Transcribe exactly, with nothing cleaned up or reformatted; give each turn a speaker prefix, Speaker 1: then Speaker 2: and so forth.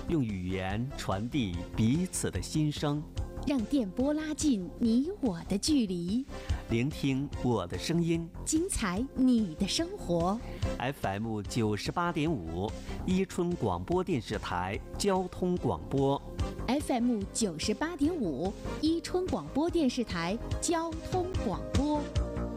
Speaker 1: 用语言传递彼此的心声，
Speaker 2: 让电波拉近你我的距离，
Speaker 1: 聆听我的声音，
Speaker 2: 精彩你的生活。
Speaker 1: F M 九十八点五，伊春广播电视台交通广播。
Speaker 2: F M 九十八点五，伊春广播电视台交通广播。